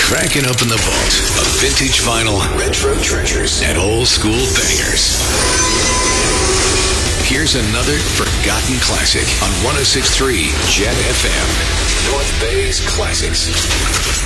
Cracking open the vault of vintage vinyl, retro treasures, and old school bangers. Here's another forgotten classic on 106.3 Jet FM. North Bay's Classics.